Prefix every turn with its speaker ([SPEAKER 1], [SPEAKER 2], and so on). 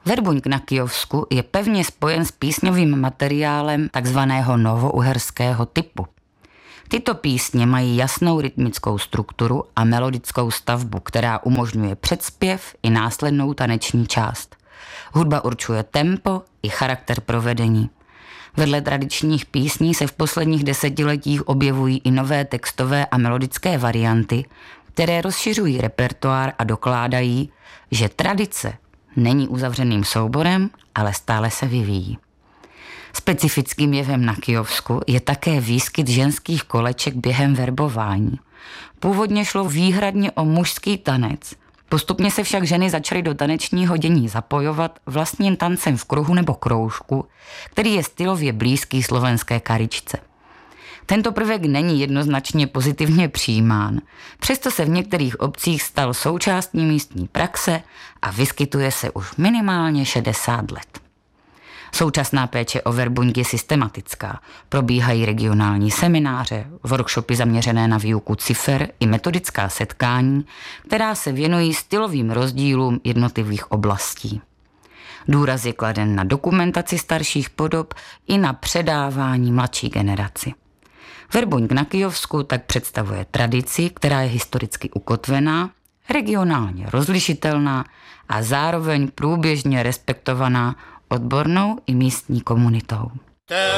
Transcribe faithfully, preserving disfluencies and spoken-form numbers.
[SPEAKER 1] Verbuňk na Kyjovsku je pevně spojen s písňovým materiálem takzvaného novouherského typu. Tyto písně mají jasnou rytmickou strukturu a melodickou stavbu, která umožňuje předspěv i následnou taneční část. Hudba určuje tempo i charakter provedení. Vedle tradičních písní se v posledních desetiletích objevují i nové textové a melodické varianty, které rozšiřují repertoár a dokládají, že tradice není uzavřeným souborem, ale stále se vyvíjí. Specifickým jevem na Kyjovsku je také výskyt ženských koleček během verbování. Původně šlo výhradně o mužský tanec. Postupně se však ženy začaly do tanečního dění zapojovat vlastním tancem v kruhu nebo kroužku, který je stylově blízký slovenské karičce. Tento prvek není jednoznačně pozitivně přijímán, přesto se v některých obcích stal součástí místní praxe a vyskytuje se už minimálně šedesát let. Současná péče o verbuňk je systematická. Probíhají regionální semináře, workshopy zaměřené na výuku cifer i metodická setkání, která se věnují stylovým rozdílům jednotlivých oblastí. Důraz je kladen na dokumentaci starších podob i na předávání mladší generaci. Verbuňk na Kyjovsku tak představuje tradici, která je historicky ukotvená, regionálně rozlišitelná a zároveň průběžně respektovaná odbornou i místní komunitou.